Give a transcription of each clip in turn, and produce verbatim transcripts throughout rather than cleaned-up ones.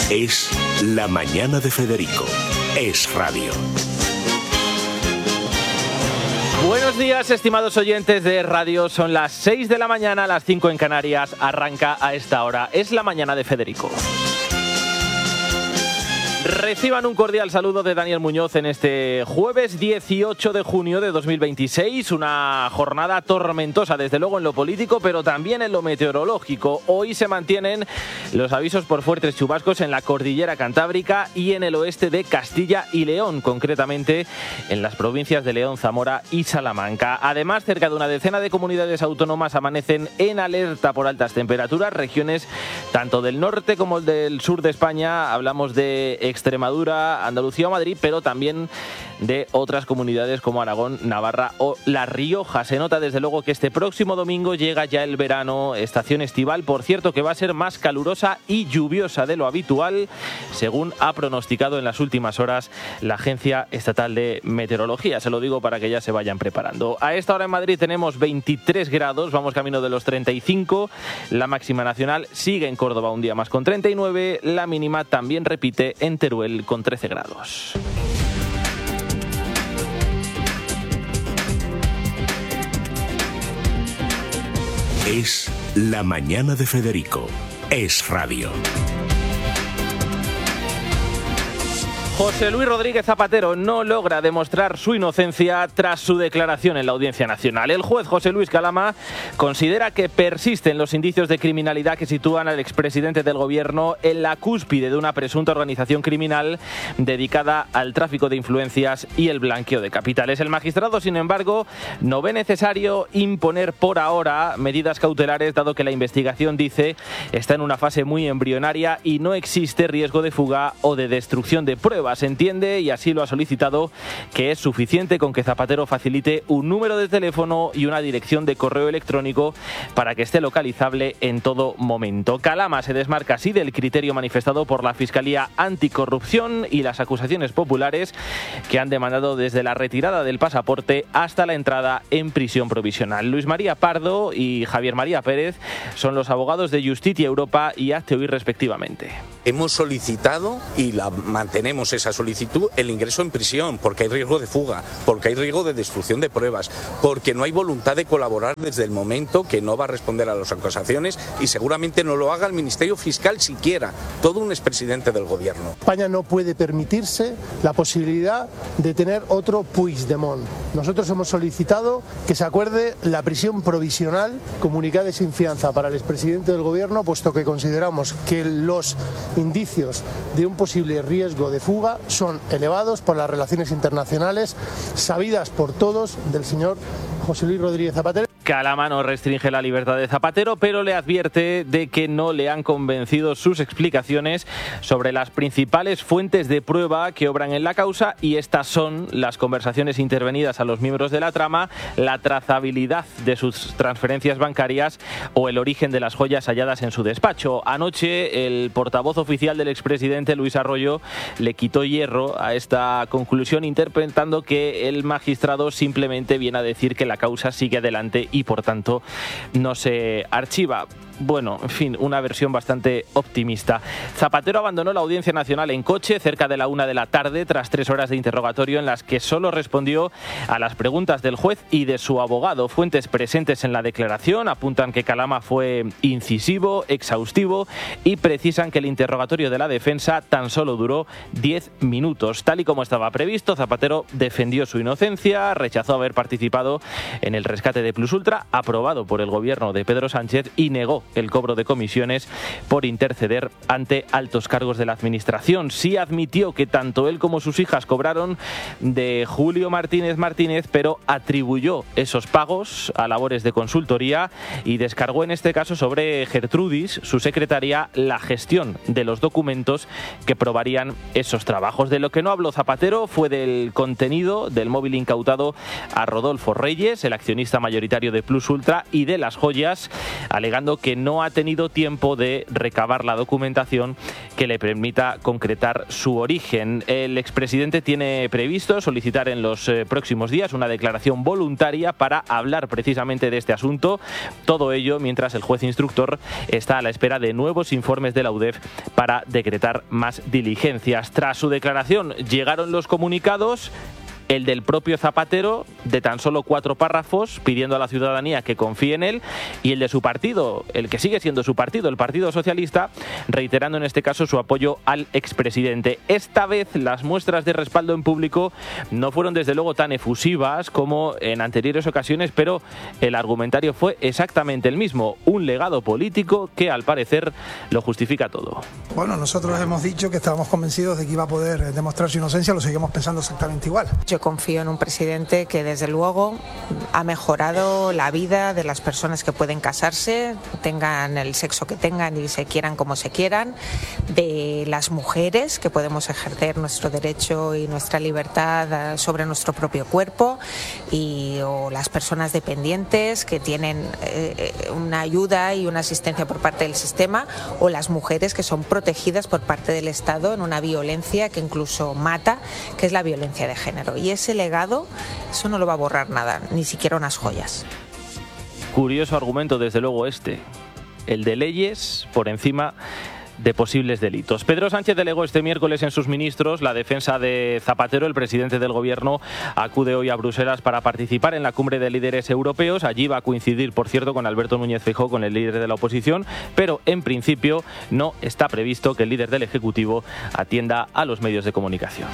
Es La Mañana de Federico. Es Radio. Buenos días, estimados oyentes de Radio. Son las seis de la mañana, las cinco en Canarias. Arranca a esta hora. Es La Mañana de Federico. Reciban un cordial saludo de Daniel Muñoz en este jueves dieciocho de junio de dos mil veintiséis. Una jornada tormentosa, desde luego en lo político, pero también en lo meteorológico. Hoy se mantienen los avisos por fuertes chubascos en la cordillera cantábrica y en el oeste de Castilla y León, concretamente en las provincias de León, Zamora y Salamanca. Además, cerca de una decena de comunidades autónomas amanecen en alerta por altas temperaturas. Regiones tanto del norte como del sur de España, hablamos de Extremadura, Andalucía o Madrid, pero también de otras comunidades como Aragón, Navarra o La Rioja. Se nota desde luego que este próximo domingo llega ya el verano, estación estival, por cierto, que va a ser más calurosa y lluviosa de lo habitual, según ha pronosticado en las últimas horas la Agencia Estatal de Meteorología. Se lo digo para que ya se vayan preparando. A esta hora en Madrid tenemos veintitrés grados, vamos camino de los treinta y cinco. La máxima nacional sigue en Córdoba un día más con treinta y nueve. La mínima también repite en Teruel con trece grados. Es La Mañana de Federico. Es Radio. José Luis Rodríguez Zapatero no logra demostrar su inocencia tras su declaración en la Audiencia Nacional. El juez José Luis Calama considera que persisten los indicios de criminalidad que sitúan al expresidente del Gobierno en la cúspide de una presunta organización criminal dedicada al tráfico de influencias y el blanqueo de capitales. El magistrado, sin embargo, no ve necesario imponer por ahora medidas cautelares, dado que la investigación, dice, está en una fase muy embrionaria y no existe riesgo de fuga o de destrucción de pruebas. Se entiende, y así lo ha solicitado, que es suficiente con que Zapatero facilite un número de teléfono y una dirección de correo electrónico para que esté localizable en todo momento. Calama se desmarca así del criterio manifestado por la Fiscalía Anticorrupción y las acusaciones populares que han demandado desde la retirada del pasaporte hasta la entrada en prisión provisional. Luis María Pardo y Javier María Pérez son los abogados de Justitia Europa y Hazte Oír respectivamente. Hemos solicitado y la mantenemos esa solicitud, el ingreso en prisión, porque hay riesgo de fuga, porque hay riesgo de destrucción de pruebas, porque no hay voluntad de colaborar desde el momento, que no va a responder a las acusaciones y seguramente no lo haga el Ministerio Fiscal siquiera, todo un expresidente del Gobierno. España no puede permitirse la posibilidad de tener otro Puigdemont. Nosotros hemos solicitado que se acuerde la prisión provisional comunicada y sin fianza para el expresidente del Gobierno, puesto que consideramos que los indicios de un posible riesgo de fuga son elevados por las relaciones internacionales sabidas por todos del señor José Luis Rodríguez Zapatero. Calama no restringe la libertad de Zapatero, pero le advierte de que no le han convencido sus explicaciones sobre las principales fuentes de prueba que obran en la causa, y estas son las conversaciones intervenidas a los miembros de la trama, la trazabilidad de sus transferencias bancarias o el origen de las joyas halladas en su despacho. Anoche, el portavoz oficial del expresidente, Luis Arroyo, le quitó hierro a esta conclusión, interpretando que el magistrado simplemente viene a decir que la causa sigue adelante y por tanto no se archiva. Bueno, en fin, una versión bastante optimista. Zapatero abandonó la Audiencia Nacional en coche cerca de la una de la tarde tras tres horas de interrogatorio en las que solo respondió a las preguntas del juez y de su abogado. Fuentes presentes en la declaración apuntan que Calama fue incisivo, exhaustivo y precisan que el interrogatorio de la defensa tan solo duró diez minutos. Tal y como estaba previsto, Zapatero defendió su inocencia, rechazó haber participado en el rescate de Plus Ultra, aprobado por el gobierno de Pedro Sánchez, y negó el cobro de comisiones por interceder ante altos cargos de la administración. Sí admitió que tanto él como sus hijas cobraron de Julio Martínez Martínez, pero atribuyó esos pagos a labores de consultoría y descargó en este caso sobre Gertrudis, su secretaria, la gestión de los documentos que probarían esos trabajos. De lo que no habló Zapatero fue del contenido del móvil incautado a Rodolfo Reyes, el accionista mayoritario de de Plus Ultra y de las joyas, alegando que no ha tenido tiempo de recabar la documentación que le permita concretar su origen. El expresidente tiene previsto solicitar en los eh, próximos días una declaración voluntaria para hablar precisamente de este asunto. Todo ello mientras el juez instructor está a la espera de nuevos informes de la U D E F para decretar más diligencias. Tras su declaración llegaron los comunicados. El del propio Zapatero, de tan solo cuatro párrafos, pidiendo a la ciudadanía que confíe en él, y el de su partido, el que sigue siendo su partido, el Partido Socialista, reiterando en este caso su apoyo al expresidente. Esta vez las muestras de respaldo en público no fueron desde luego tan efusivas como en anteriores ocasiones, pero el argumentario fue exactamente el mismo, un legado político que al parecer lo justifica todo. Bueno, nosotros hemos dicho que estábamos convencidos de que iba a poder demostrar su inocencia, lo seguimos pensando exactamente igual. Yo confío en un presidente que desde luego ha mejorado la vida de las personas que pueden casarse, tengan el sexo que tengan y se quieran como se quieran, de las mujeres que podemos ejercer nuestro derecho y nuestra libertad sobre nuestro propio cuerpo, y o las personas dependientes que tienen eh, una ayuda y una asistencia por parte del sistema, o las mujeres que son protegidas por parte del Estado en una violencia que incluso mata, que es la violencia de género. Y ese legado, eso no lo va a borrar nada, ni siquiera unas joyas. Curioso argumento, desde luego, este, el de leyes por encima de posibles delitos. Pedro Sánchez delegó este miércoles en sus ministros la defensa de Zapatero. El presidente del gobierno acude hoy a Bruselas para participar en la cumbre de líderes europeos. Allí va a coincidir, por cierto, con Alberto Núñez Feijóo, con el líder de la oposición, pero en principio no está previsto que el líder del Ejecutivo atienda a los medios de comunicación.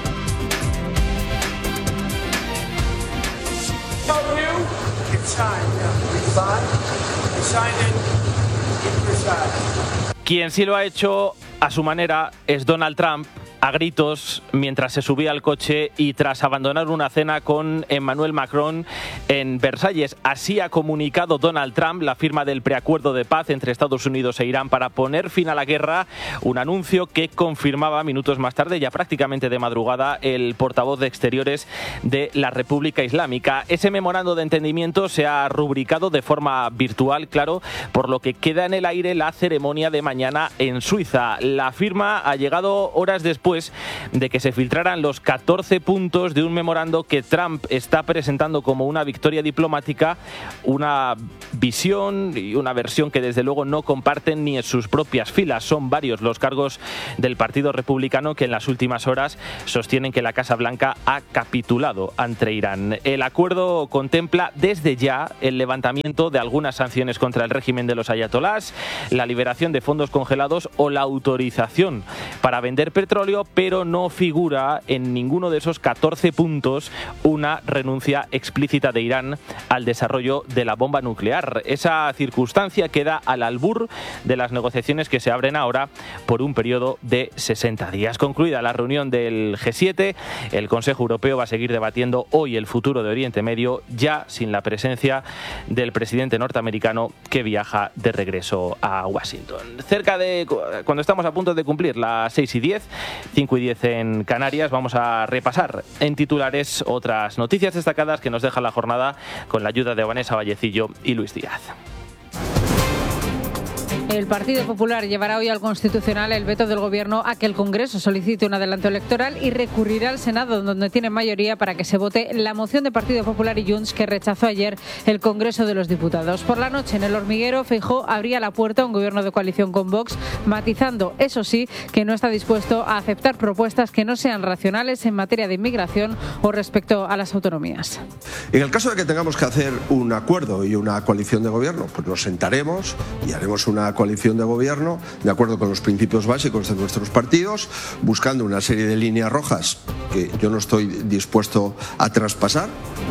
Quien sí lo ha hecho a su manera es Donald Trump, a gritos mientras se subía al coche y tras abandonar una cena con Emmanuel Macron en Versalles. Así ha comunicado Donald Trump la firma del preacuerdo de paz entre Estados Unidos e Irán para poner fin a la guerra, un anuncio que confirmaba minutos más tarde, ya prácticamente de madrugada, el portavoz de Exteriores de la República Islámica. Ese memorando de entendimiento se ha rubricado de forma virtual, claro, por lo que queda en el aire la ceremonia de mañana en Suiza. La firma ha llegado horas después de que se filtraran los catorce puntos de un memorando que Trump está presentando como una victoria diplomática, una visión y una versión que desde luego no comparten ni en sus propias filas. Son varios los cargos del Partido Republicano que en las últimas horas sostienen que la Casa Blanca ha capitulado ante Irán. El acuerdo contempla desde ya el levantamiento de algunas sanciones contra el régimen de los ayatolás, la liberación de fondos congelados o la autorización para vender petróleo, pero no figura en ninguno de esos catorce puntos una renuncia explícita de Irán al desarrollo de la bomba nuclear. Esa circunstancia queda al albur de las negociaciones que se abren ahora por un periodo de sesenta días. Concluida la reunión del G siete, el Consejo Europeo va a seguir debatiendo hoy el futuro de Oriente Medio, ya sin la presencia del presidente norteamericano que viaja de regreso a Washington. Cerca de cuando estamos a punto de cumplir las seis y diez, cinco y diez en Canarias, vamos a repasar en titulares otras noticias destacadas que nos deja la jornada con la ayuda de Vanessa Vallecillo y Luis Díaz. El Partido Popular llevará hoy al Constitucional el veto del Gobierno a que el Congreso solicite un adelanto electoral y recurrirá al Senado, donde tiene mayoría, para que se vote la moción de Partido Popular y Junts que rechazó ayer el Congreso de los Diputados. Por la noche, en El Hormiguero, Feijóo abría la puerta a un gobierno de coalición con Vox, matizando, eso sí, que no está dispuesto a aceptar propuestas que no sean racionales en materia de inmigración o respecto a las autonomías. En el caso de que tengamos que hacer un acuerdo y una coalición de gobierno, pues nos sentaremos y haremos una coalición de gobierno de acuerdo con los principios básicos de nuestros partidos, buscando una serie de líneas rojas que yo no estoy dispuesto a traspasar.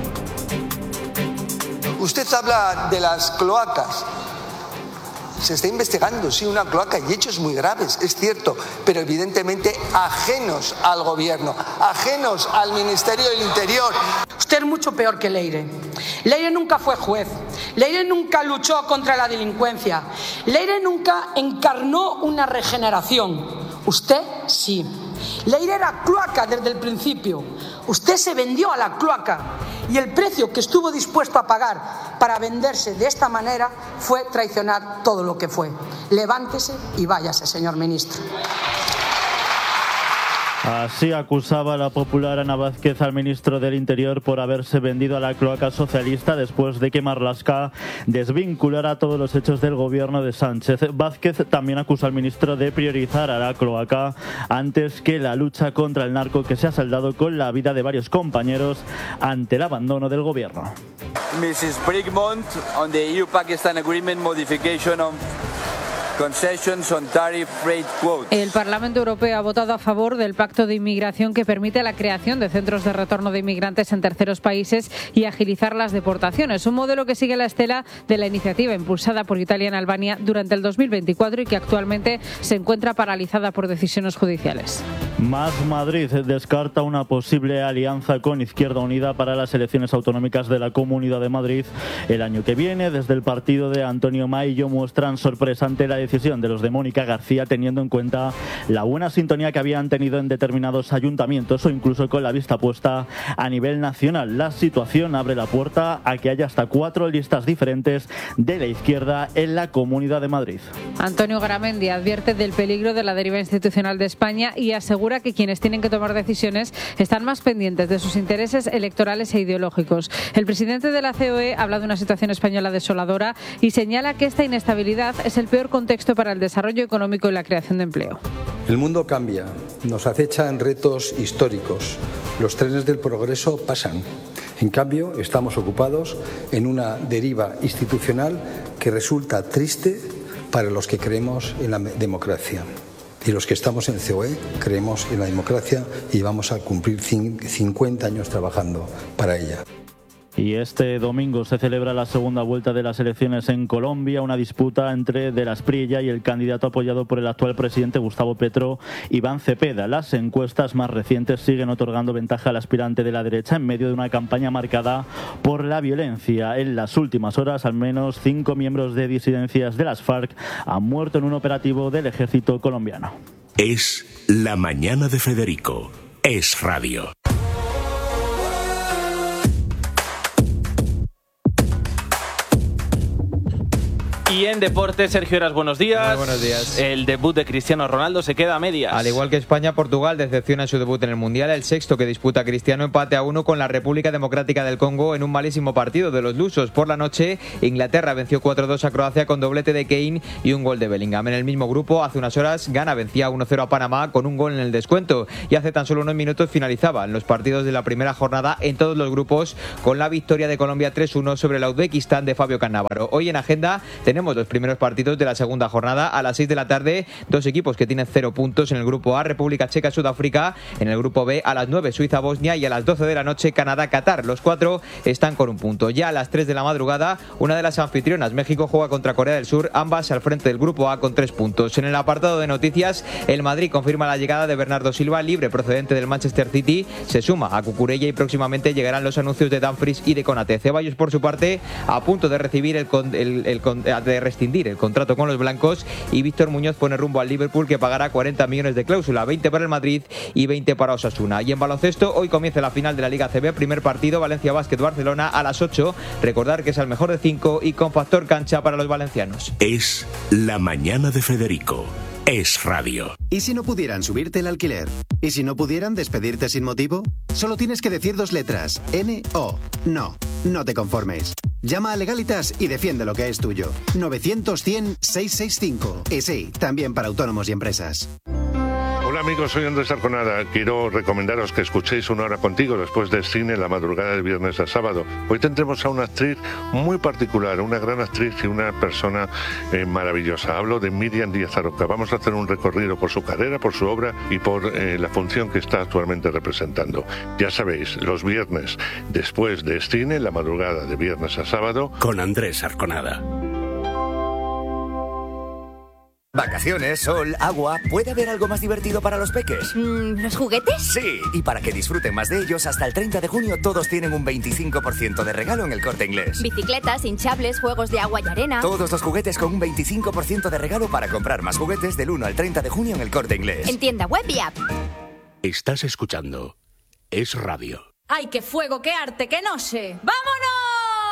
Usted habla de las cloacas. Se está investigando, sí, una cloaca y hechos muy graves, es cierto, pero evidentemente ajenos al gobierno, ajenos al Ministerio del Interior. Usted es mucho peor que Leire. Leire nunca fue juez. Leire nunca luchó contra la delincuencia. Leire nunca encarnó una regeneración. Usted sí. Leire era cloaca desde el principio. Usted se vendió a la cloaca Y el precio que estuvo dispuesto a pagar para venderse de esta manera fue traicionar todo lo que fue. Levántese y váyase, señor ministro. Así acusaba la popular Ana Vázquez al ministro del Interior por haberse vendido a la cloaca socialista después de que Marlaska desvinculara todos los hechos del gobierno de Sánchez. Vázquez también acusa al ministro de priorizar a la cloaca antes que la lucha contra el narco, que se ha saldado con la vida de varios compañeros ante el abandono del gobierno. missus Brigmont, on the E U-Pakistan Agreement modification on concessions on tariff rate quotes. El Parlamento Europeo ha votado a favor del pacto de inmigración que permite la creación de centros de retorno de inmigrantes en terceros países y agilizar las deportaciones. Un modelo que sigue la estela de la iniciativa impulsada por Italia en Albania durante el dos mil veinticuatro y que actualmente se encuentra paralizada por decisiones judiciales. Más Madrid descarta una posible alianza con Izquierda Unida para las elecciones autonómicas de la Comunidad de Madrid el año que viene. Desde el partido de Antonio Maillo muestran sorpresa ante la decisión de los de Mónica García, teniendo en cuenta la buena sintonía que habían tenido en determinados ayuntamientos o incluso con la vista puesta a nivel nacional. La situación abre la puerta a que haya hasta cuatro listas diferentes de la izquierda en la Comunidad de Madrid. Antonio Garamendi advierte del peligro de la deriva institucional de España y asegura que quienes tienen que tomar decisiones están más pendientes de sus intereses electorales e ideológicos. El presidente de la C O E habla de una situación española desoladora y señala que esta inestabilidad es el peor contexto para el desarrollo económico y la creación de empleo. El mundo cambia, nos acechan retos históricos. Los trenes del progreso pasan. En cambio, estamos ocupados en una deriva institucional que resulta triste para los que creemos en la democracia. Y los que estamos en C O E creemos en la democracia y vamos a cumplir cincuenta años trabajando para ella. Y este domingo se celebra la segunda vuelta de las elecciones en Colombia, una disputa entre De la Espriella y el candidato apoyado por el actual presidente Gustavo Petro, Iván Cepeda. Las encuestas más recientes siguen otorgando ventaja al aspirante de la derecha en medio de una campaña marcada por la violencia. En las últimas horas, al menos cinco miembros de disidencias de las FARC han muerto en un operativo del ejército colombiano. Es La Mañana de Federico. Es Radio. Y en deporte, Sergio Heras, buenos días. Muy buenos días. El debut de Cristiano Ronaldo se queda a medias. Al igual que España, Portugal decepciona en su debut en el Mundial. El sexto que disputa Cristiano, empate a uno con la República Democrática del Congo en un malísimo partido de los lusos. Por la noche, Inglaterra venció cuatro dos a Croacia con doblete de Kane y un gol de Bellingham. En el mismo grupo, hace unas horas, Ghana vencía uno cero a Panamá con un gol en el descuento. Y hace tan solo unos minutos finalizaban los partidos de la primera jornada en todos los grupos con la victoria de Colombia tres uno sobre la Uzbekistán de Fabio Cannavaro. Hoy en agenda tenemos los primeros partidos de la segunda jornada. A las seis de la tarde, dos equipos que tienen cero puntos en el grupo A, República Checa, Sudáfrica. En el grupo B, a las nueve, Suiza, Bosnia, y a las doce de la noche, Canadá, Qatar. Los cuatro están con un punto. Ya a las tres de la madrugada, una de las anfitrionas, México, juega contra Corea del Sur, ambas al frente del grupo A con tres puntos. En el apartado de noticias, el Madrid confirma la llegada de Bernardo Silva, libre procedente del Manchester City, se suma a Cucurella y próximamente llegarán los anuncios de Dumfries y de Konate. Ceballos, por su parte, a punto de recibir el, el, el, el de rescindir el contrato con los blancos, y Víctor Muñoz pone rumbo al Liverpool, que pagará cuarenta millones de cláusula, veinte para el Madrid y veinte para Osasuna. Y en baloncesto, hoy comienza la final de la Liga A C B, primer partido, Valencia Basket Barcelona a las ocho. Recordar que es al mejor de cinco y con factor cancha para los valencianos. Es La Mañana de Federico. Es Radio. ¿Y si no pudieran subirte el alquiler? ¿Y si no pudieran despedirte sin motivo? Solo tienes que decir dos letras. N O. No, no te conformes. Llama a Legalitas y defiende lo que es tuyo. novecientos cien seiscientos sesenta y cinco. Y sí, también para autónomos y empresas. Hola amigos, soy Andrés Arconada. Quiero recomendaros que escuchéis Una Hora Contigo después del cine la madrugada de viernes a sábado. Hoy tendremos a una actriz muy particular, una gran actriz y una persona eh, maravillosa. Hablo de Miriam Díaz Aroca. Vamos a hacer un recorrido por su carrera, por su obra y por eh, la función que está actualmente representando. Ya sabéis, los viernes después del cine, la madrugada de viernes a sábado. Con Andrés Arconada. Vacaciones, sol, agua. ¿Puede haber algo más divertido para los peques? Mm, ¿Los juguetes? Sí, y para que disfruten más de ellos, hasta el treinta de junio todos tienen un veinticinco por ciento de regalo en El Corte Inglés. Bicicletas, hinchables, juegos de agua y arena. Todos los juguetes con un veinticinco por ciento de regalo para comprar más juguetes del uno al treinta de junio en El Corte Inglés. En tienda web y app. Estás escuchando Es Radio. ¡Ay, qué fuego, qué arte, qué noche! ¡Vámonos!